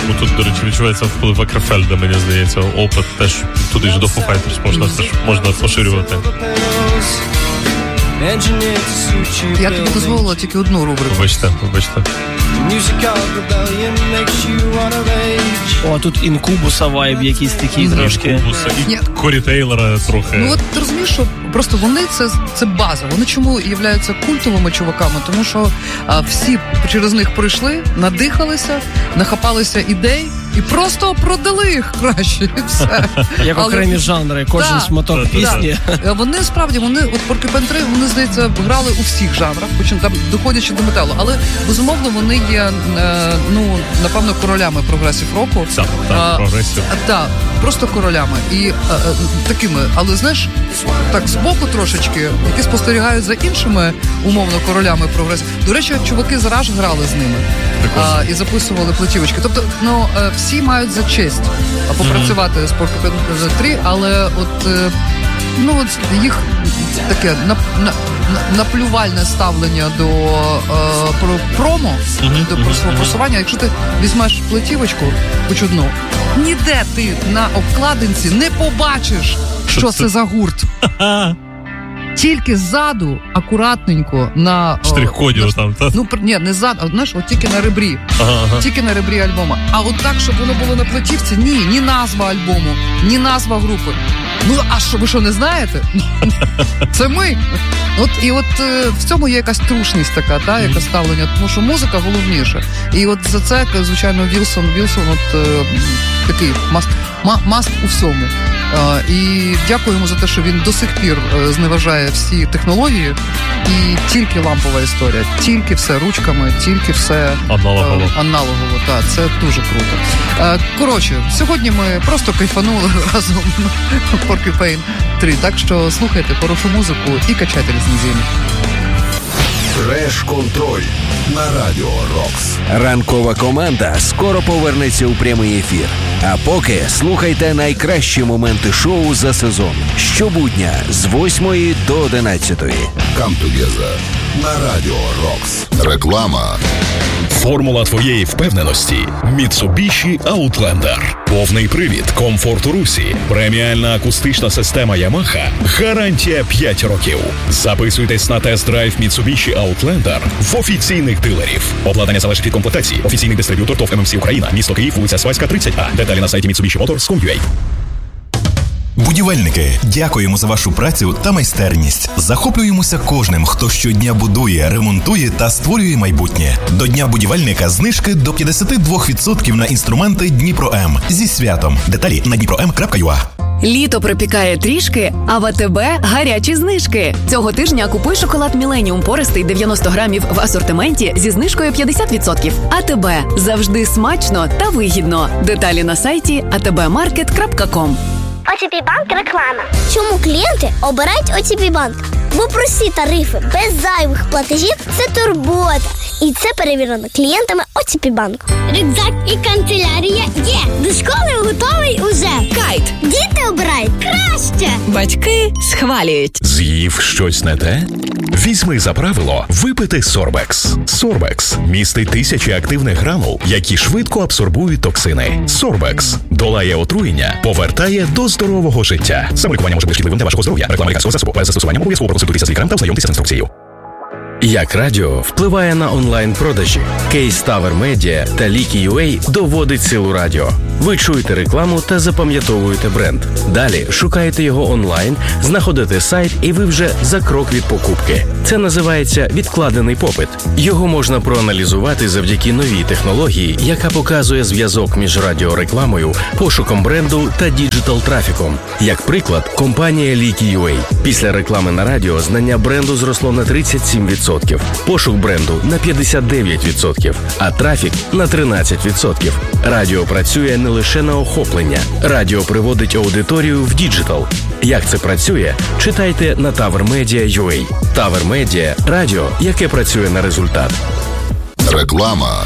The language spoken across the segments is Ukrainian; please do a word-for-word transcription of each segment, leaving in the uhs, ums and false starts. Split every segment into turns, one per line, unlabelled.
Бо тут, до речі, відчувається вплив Акерфельда, мені здається, опит теж туди ж до Foo Fighters можна, теж, можна поширювати.
Я тобі дозволила тільки одну рубрику.
Вибачте, вибачте.
О, тут інкубуса вайб якийсь такий mm-hmm. трошки.
Інкубуса і Корі Тейлора трохи.
Ну от ти розумієш, що просто вони це, це база. Вони чому являються культовими чуваками? Тому що а, всі через них прийшли, надихалися, нахапалися ідей і просто продали їх краще. І все.
Як
Але...
окремі жанри, кожен
да,
шматок
да,
пісні.
Да. Вони справді, вони, от Porcupine три, вони, здається, грали у всіх жанрах, там, доходячи до металу. Але, безумовно, вони є, е, ну, напевно, королями прогресів-року.
Так, так, прогресів.
Так, просто королями. І е, е, такими, але, знаєш, так, збоку трошечки, які спостерігають за іншими, умовно, королями прогресів. До речі, чуваки з Rush грали з ними. А, і записували платівочки. Тобто, ну, всі мають за честь попрацювати mm-hmm. з Porcupine три, але от, ну, от їх таке на, на, наплювальне ставлення до е, про, промо, mm-hmm. до mm-hmm. просування. Якщо ти візьмеш платівочку, хоч одну, ніде ти на обкладинці не побачиш, що це за гурт. Тільки ззаду, акуратненько, на...
Штрих-коді
о,
там, так?
Ну, ні, не ззаду, а, знаєш, от тільки на ребрі.
Ага, ага.
Тільки на ребрі альбома. А от так, щоб воно було на платівці, ні, ні назва альбому, ні назва групи. Ну, а що, ви що, не знаєте? Це ми. От, і от е, в цьому є якась трушність така, та, яка ставлення, тому що музика головніше. І от за це, звичайно, Вілсон, Вілсон, от е, такий маст, маст у всьому. Uh, і дякуємо за те, що він до сих пір uh, зневажає всі технології, і тільки лампова історія, тільки все ручками, тільки все
аналогово.
Uh, аналогово, так, це дуже круто. Uh, коротше, сьогодні ми просто кайфанули разом Porcupine три, так що слухайте хорошу музику і качайте ліцензійно.
Треш-контроль на Радіо Рокс.
Ранкова команда скоро повернеться у прямий ефір. А поки слухайте найкращі моменти шоу за сезон. Щобудня з восьмої до одинадцятої.
Come together на Радіо Рокс. Реклама.
Формула твоєї впевненості – Mitsubishi Outlander. Повний привід, комфорт у русі, преміальна акустична система Yamaha, гарантія п'ять років. Записуйтесь на тест-драйв Mitsubishi Outlander в офіційних дилерів. Обладнання залежить від комплектації. Офіційний дистриб'ютор ТОВ ем ем сі Україна. Місто Київ, вулиця Свайська, тридцять А. Деталі на сайті мітсубіші моторс крапка ком крапка ю а.
Будівельники, дякуємо за вашу працю та майстерність. Захоплюємося кожним, хто щодня будує, ремонтує та створює майбутнє. До Дня будівельника знижки до п'ятдесят два відсотки на інструменти Дніпро-М. Зі святом. Деталі на дніпро ем крапка ю а.
Літо припікає трішки, а в АТБ гарячі знижки. Цього тижня купуй шоколад Міленіум пористий дев'яносто грамів в асортименті зі знижкою п'ятдесят відсотків. АТБ. Завжди смачно та вигідно. Деталі на сайті а те бе маркет крапка ком.
о те пі Банк реклама. Чому клієнти обирають о те пі Банк? Бо прості тарифи без зайвих платежів – це турбота. І це перевірено клієнтами о те пі Банк. Рюкзак і канцелярія є. До школи готовий уже.
Кайт.
Діти обирають краще.
Батьки схвалюють.
З'їв щось не те? Візьми за правило випити Сорбекс. Сорбекс містить тисячі активних гранул, які швидко абсорбують токсини. Сорбекс долає отруєння, повертає до здорового життя. Саме лікування може бути шкідливим для вашого здоров'я. Реклама лікарського засобу. Перед застосуванням обов'язково проконсультуйтеся з лікарем та ознайомтеся з інструкцією.
Як радіо впливає на онлайн-продажі? Кейс Tower Media та Лікі ю а доводить силу радіо. Ви чуєте рекламу та запам'ятовуєте бренд. Далі шукаєте його онлайн, знаходите сайт і ви вже за крок від покупки. Це називається відкладений попит. Його можна проаналізувати завдяки новій технології, яка показує зв'язок між радіорекламою, пошуком бренду та діджитал-трафіком. Як приклад, компанія Лікі ю а. Після реклами на радіо знання бренду зросло на тридцять сім відсотків, пошук бренду на п'ятдесят дев'ять відсотків, а трафік на тринадцять відсотків. Радіо працює не лише на охоплення. Радіо приводить аудиторію в діджитал. Як це працює? Читайте на Tower Media крапка ю а. Tower Media – радіо, яке працює на результат.
Реклама.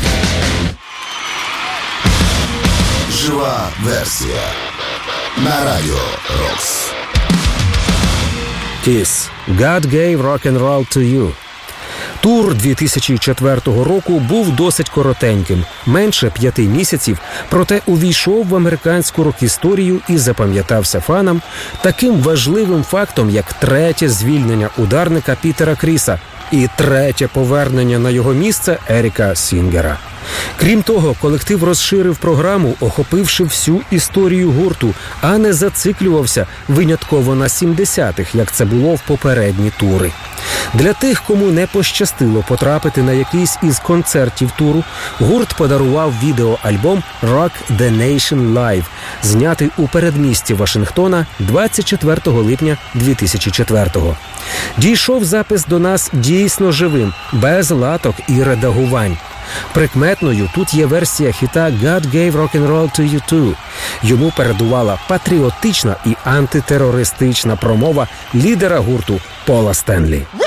Жива версія на Радіо Рокс.
Kiss. God gave rock and roll to you. Тур дві тисячі четвертого року був досить коротеньким, менше п'яти місяців, проте увійшов в американську рок-історію і запам'ятався фанам таким важливим фактом, як третє звільнення ударника Пітера Кріса і третє повернення на його місце Еріка Сінгера. Крім того, колектив розширив програму, охопивши всю історію гурту, а не зациклювався винятково на сімдесятих, як це було в попередні тури. Для тих, кому не пощастило потрапити на якийсь із концертів туру, гурт подарував відеоальбом «Rock the Nation Live», знятий у передмісті Вашингтона двадцять четвертого липня дві тисячі четвертого. Дійшов запис до нас дійсно живим, без латок і редагувань. Прикметною тут є версія хіта «God gave rock'n'roll to you too». Йому передувала патріотична і антитерористична промова лідера гурту Пола Стенлі.